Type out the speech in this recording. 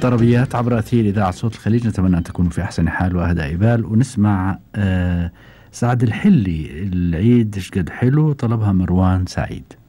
طربيات عبر أثير إذاعة صوت الخليج. نتمنى أن تكونوا في أحسن حال وأهدى بال. ونسمع سعد الحلي، العيد إيش قد حلو، طلبها مروان سعيد.